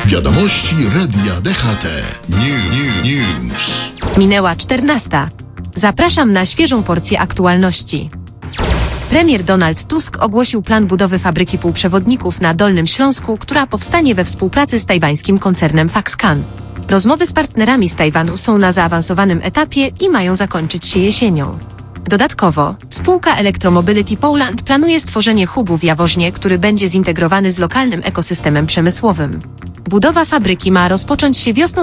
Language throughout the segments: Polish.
Wiadomości Radia DHT. News. Minęła 14. Zapraszam na świeżą porcję aktualności. Premier Donald Tusk ogłosił plan budowy fabryki półprzewodników na Dolnym Śląsku, która powstanie we współpracy z tajwańskim koncernem Foxconn. Rozmowy z partnerami z Tajwanu są na zaawansowanym etapie i mają zakończyć się jesienią. Dodatkowo, spółka Electromobility Poland planuje stworzenie hubu w Jaworznie, który będzie zintegrowany z lokalnym ekosystemem przemysłowym. Budowa fabryki ma rozpocząć się wiosną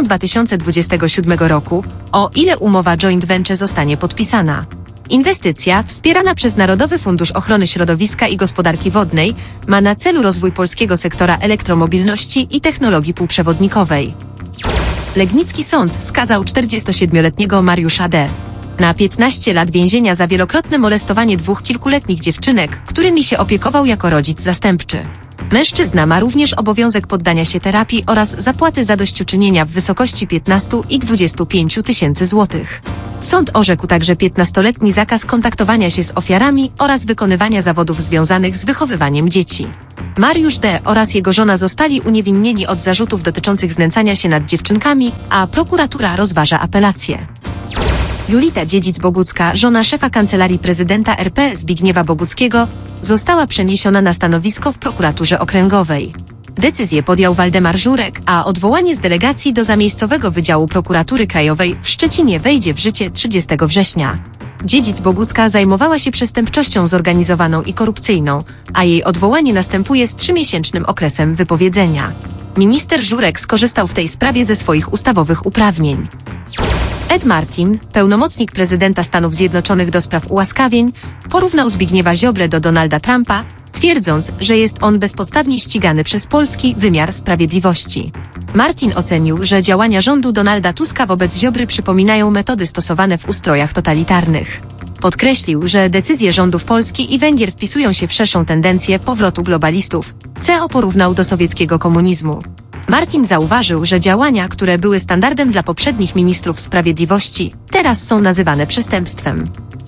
2027 roku, o ile umowa joint venture zostanie podpisana. Inwestycja, wspierana przez Narodowy Fundusz Ochrony Środowiska i Gospodarki Wodnej, ma na celu rozwój polskiego sektora elektromobilności i technologii półprzewodnikowej. Legnicki sąd skazał 47-letniego Mariusza D. na 15 lat więzienia za wielokrotne molestowanie dwóch kilkuletnich dziewczynek, którymi się opiekował jako rodzic zastępczy. Mężczyzna ma również obowiązek poddania się terapii oraz zapłaty zadośćuczynienia w wysokości 15 i 25 tysięcy złotych. Sąd orzekł także 15-letni zakaz kontaktowania się z ofiarami oraz wykonywania zawodów związanych z wychowywaniem dzieci. Mariusz D. oraz jego żona zostali uniewinnieni od zarzutów dotyczących znęcania się nad dziewczynkami, a prokuratura rozważa apelację. Julita Dziedzic-Bogucka, żona szefa Kancelarii Prezydenta RP Zbigniewa Boguckiego, została przeniesiona na stanowisko w prokuraturze okręgowej. Decyzję podjął Waldemar Żurek, a odwołanie z delegacji do zamiejscowego Wydziału Prokuratury Krajowej w Szczecinie wejdzie w życie 30 września. Dziedzic-Bogucka zajmowała się przestępczością zorganizowaną i korupcyjną, a jej odwołanie następuje z 3-miesięcznym okresem wypowiedzenia. Minister Żurek skorzystał w tej sprawie ze swoich ustawowych uprawnień. Ed Martin, pełnomocnik prezydenta Stanów Zjednoczonych do spraw ułaskawień, porównał Zbigniewa Ziobrę do Donalda Trumpa, twierdząc, że jest on bezpodstawnie ścigany przez polski wymiar sprawiedliwości. Martin ocenił, że działania rządu Donalda Tuska wobec Ziobry przypominają metody stosowane w ustrojach totalitarnych. Podkreślił, że decyzje rządów Polski i Węgier wpisują się w szerszą tendencję powrotu globalistów. CO porównał do sowieckiego komunizmu. Martin zauważył, że działania, które były standardem dla poprzednich ministrów sprawiedliwości, teraz są nazywane przestępstwem.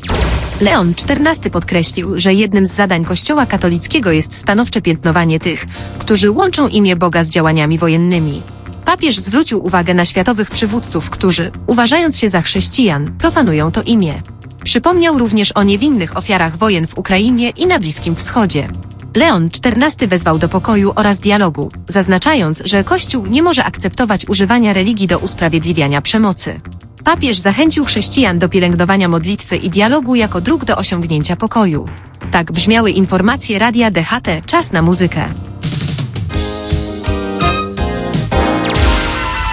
Leon XIV podkreślił, że jednym z zadań Kościoła katolickiego jest stanowcze piętnowanie tych, którzy łączą imię Boga z działaniami wojennymi. Papież zwrócił uwagę na światowych przywódców, którzy, uważając się za chrześcijan, profanują to imię. Przypomniał również o niewinnych ofiarach wojen w Ukrainie i na Bliskim Wschodzie. Leon XIV wezwał do pokoju oraz dialogu, zaznaczając, że Kościół nie może akceptować używania religii do usprawiedliwiania przemocy. Papież zachęcił chrześcijan do pielęgnowania modlitwy i dialogu jako dróg do osiągnięcia pokoju. Tak brzmiały informacje Radia DHT. Czas na muzykę.